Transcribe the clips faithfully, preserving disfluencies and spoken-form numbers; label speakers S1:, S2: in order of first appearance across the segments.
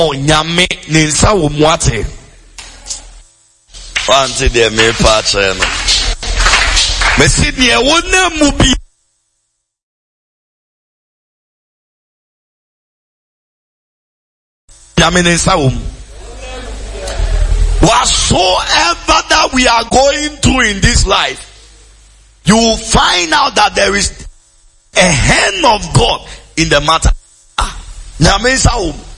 S1: nyame ne nsa wo mu ate
S2: fanti de me pa che no
S1: mesi ne wo na mu bi nyame ne nsa wo mu. Whatsoever that we are going through in this life, you will find out that there is a hand of God in the matter. Nyame nsa wo mu.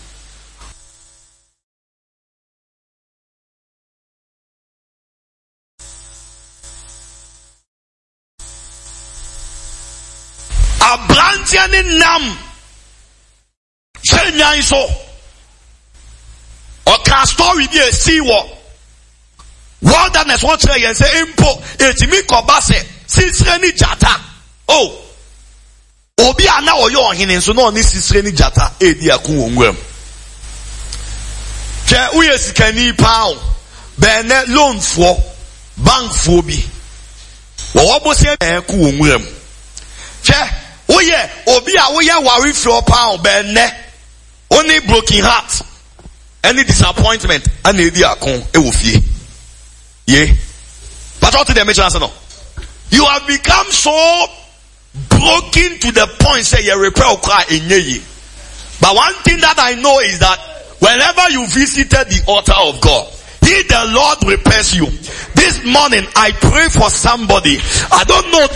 S1: Abrantia ni nam senyan so o ka story bi esi wo wilderness won tell yen say impo etimi ko ba se sisire ni jata oh obi ana oyo ohene so na oni sisire ni jata edi akun wonwam je uye sikani paun bene loan fo bank fo bi wo wo bo se e ku wonwam je oye obi a oye worry for pound benne only broken heart any disappointment and edi akon e wo fie ye but what they mention no you have become so broken to the point say you repair cry enye. But one thing that I know is that whenever you visited the altar of God, he the Lord repairs you. This morning I pray for somebody. I don't know